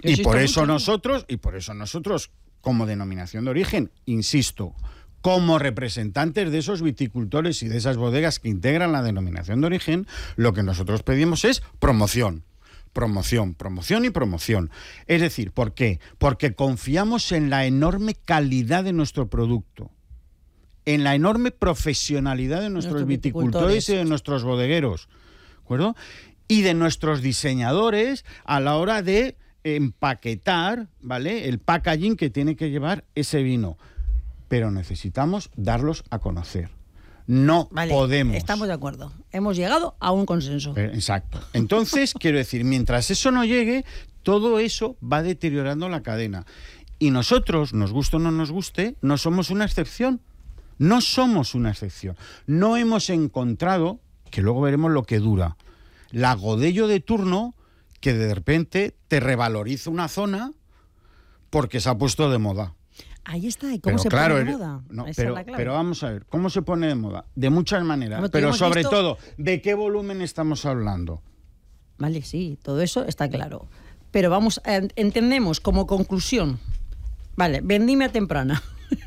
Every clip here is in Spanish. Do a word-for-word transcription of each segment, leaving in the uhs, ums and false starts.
Y por eso mucho. nosotros, y por eso nosotros, como denominación de origen, insisto, como representantes de esos viticultores y de esas bodegas que integran la denominación de origen, lo que nosotros pedimos es promoción. Promoción, promoción y promoción. Es decir, ¿por qué? Porque confiamos en la enorme calidad de nuestro producto, en la enorme profesionalidad de nuestros, nuestros viticultores, viticultores y de nuestros bodegueros, ¿de acuerdo? Y de nuestros diseñadores a la hora de empaquetar, ¿vale?, el packaging que tiene que llevar ese vino. Pero necesitamos darlos a conocer. No vale, podemos. Estamos de acuerdo. Hemos llegado a un consenso. Eh, exacto. Entonces, quiero decir, mientras eso no llegue, todo eso va deteriorando la cadena. Y nosotros, nos guste o no nos guste, no somos una excepción. No somos una excepción. No hemos encontrado, que luego veremos lo que dura, la Godello de turno que de repente te revaloriza una zona porque se ha puesto de moda. Ahí está, ¿y cómo pero se claro, pone de moda? No, pero, pero vamos a ver, ¿cómo se pone de moda? De muchas maneras, no, pero sobre visto... todo, ¿de qué volumen estamos hablando? Vale, sí, todo eso está claro. Pero vamos, entendemos como conclusión, vale, vendimia temprana.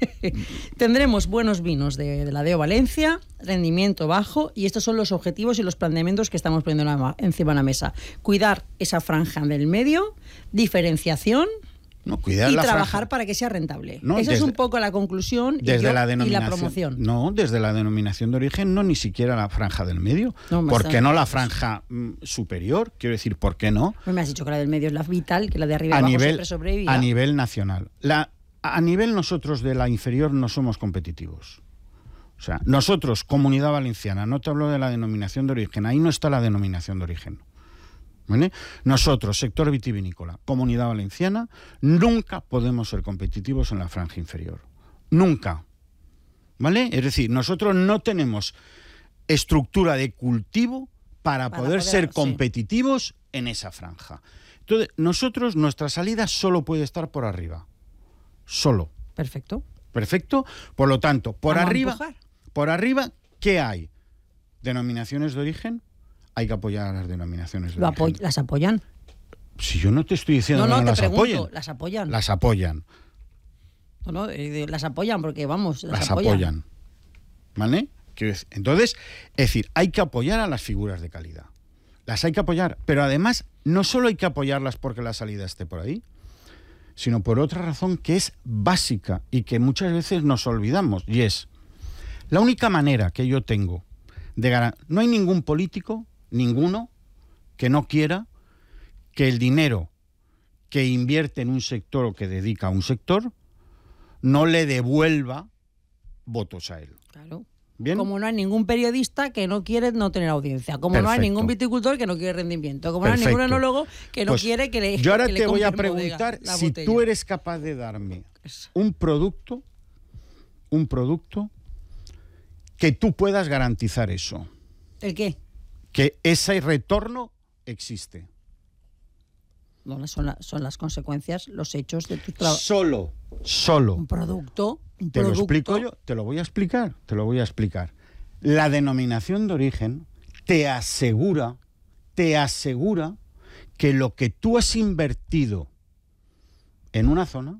Tendremos buenos vinos de, de la D E O Valencia, rendimiento bajo, y estos son los objetivos y los planteamientos que estamos poniendo la, encima de la mesa. Cuidar esa franja del medio, diferenciación... No, cuidar y la trabajar franja. Para que sea rentable. No, Esa desde, es un poco la conclusión desde y, yo, la denominación, y la promoción. No, desde la denominación de origen, no, ni siquiera la franja del medio. No, ¿por qué no la franja mm, superior? Quiero decir, ¿por qué no? Me has dicho que la del medio es la vital, que la de arriba a abajo nivel, siempre sobrevive. A nivel nacional. La, a nivel nosotros de la inferior no somos competitivos. O sea, nosotros, Comunidad Valenciana, no te hablo de la denominación de origen, ahí no está la denominación de origen. ¿Vale? Nosotros, sector vitivinícola, Comunidad Valenciana, nunca podemos ser competitivos en la franja inferior. Nunca. ¿Vale? Es decir, nosotros no tenemos estructura de cultivo para, para poder, poder ser competitivos sí. en esa franja. Entonces, nosotros, nuestra salida solo puede estar por arriba. Solo. Perfecto. Perfecto. Por lo tanto, por arriba, por arriba, ¿qué hay? Denominaciones de origen. Hay que apoyar a las denominaciones de Lo origen. apoy- ¿Las apoyan? Si yo no te estoy diciendo no, no, que no te las pregunto, apoyen. ¿las apoyan? Las apoyan. No, no, eh, las apoyan porque, vamos, las, las apoyan. apoyan. ¿Vale? Entonces, es decir, hay que apoyar a las figuras de calidad. Las hay que apoyar. Pero además, no solo hay que apoyarlas porque la salida esté por ahí, sino por otra razón que es básica y que muchas veces nos olvidamos. Y es, la única manera que yo tengo de ganar... No hay ningún político, ninguno, que no quiera que el dinero que invierte en un sector o que dedica a un sector no le devuelva votos a él. Claro. ¿Bien? Como no hay ningún periodista que no quiere no tener audiencia, como Perfecto. no hay ningún viticultor que no quiere rendimiento, como Perfecto. no hay ningún enólogo que no pues quiere que le Yo ahora que te le voy a compren preguntar bodega, si botella. tú eres capaz de darme un producto, un producto que tú puedas garantizar eso. ¿El qué? Que ese retorno existe. No, son, la, son las consecuencias, los hechos de tu trabajo. Solo, solo. Un producto, un Te producto. lo explico yo, te lo voy a explicar, te lo voy a explicar. La denominación de origen te asegura, te asegura que lo que tú has invertido en una zona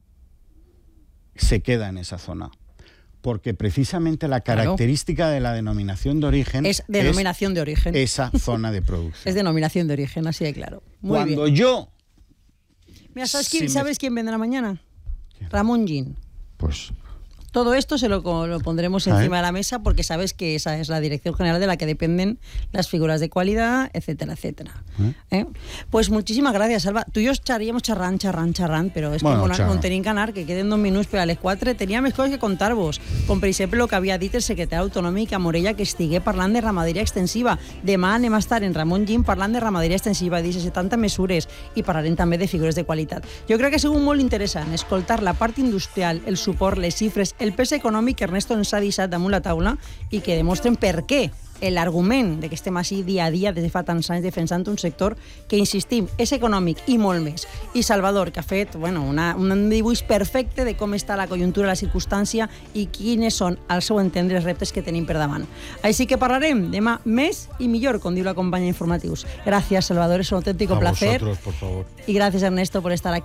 se queda en esa zona. Porque precisamente la característica claro. de la denominación de origen es denominación es de origen. Esa zona de producción. Es denominación de origen, así de claro. Muy Cuando bien. yo... Mira, ¿sabes quién, si ¿sabes me... quién vendrá mañana? ¿Quién? Ramón Gin. Pues... Todo esto se lo, lo pondremos encima de la mesa porque sabes que esa es la dirección general de la que dependen las figuras de qualitat, etcétera, etcétera. ¿Eh? ¿Eh? Pues muchísimas gracias, Alba. Tu i jo estaríem xerrant, xerrant, xerrant, però és bueno, que no tenim que anar, que queden dos minuts per a les quatre. Tenia més coses que contar-vos, com per exemple el que havia dit el secretari autonòmic a Morella, que estigué parlant de ramaderia extensiva. Demà anem a estar en Ramon Gin parlant de ramaderia extensiva, de setanta mesures, i parlarem també de figures de qualitat. Jo crec que ha sigut molt interessant escoltar la part industrial, el suport, les xifres, el pes econòmic que Ernesto ens ha deixat damunt la taula i que demostren per què l'argument de que estem així dia a dia des de fa tants anys defensant un sector que, insistim, és econòmic i molt més. I Salvador, que ha fet bueno, una, un dibuix perfecte de com està la conjuntura, la circumstància i quines són, al seu entendre, els reptes que tenim per davant. Així que parlarem demà més i millor, com diu la companya Informatius. Gràcies, Salvador, és un autèntic placer. A vosotros, por favor. Y gracias, Ernesto, por estar aquí.